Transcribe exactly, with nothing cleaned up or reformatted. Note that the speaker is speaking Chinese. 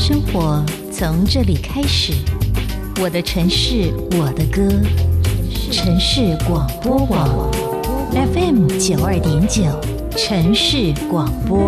生活从这里开始，我的城市，我的歌，城市广播网 F M 九二点九，城市广播。